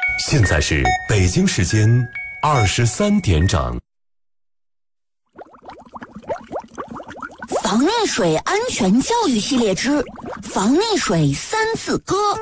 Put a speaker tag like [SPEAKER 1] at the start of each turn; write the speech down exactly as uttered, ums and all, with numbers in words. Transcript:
[SPEAKER 1] 现在是北京时间二十三点整。
[SPEAKER 2] 防溺水安全教育系列之防溺水三字歌。